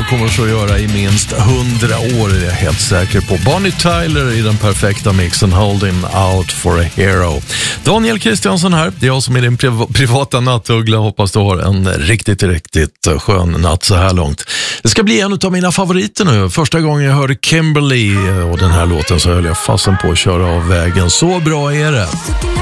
kommer så att göra i minst 100 år, är jag helt säker på. Bonnie Tyler i den perfekta mixen, Holding Out for a Hero. Daniel Kristiansson här, det är jag som är din privata nattuggla. Hoppas du har en riktigt skön natt så här långt. Det ska bli en av mina favoriter nu. Första gången jag hörde Kimberly och den här låten så höll jag fasen på att köra av vägen. Så bra är det.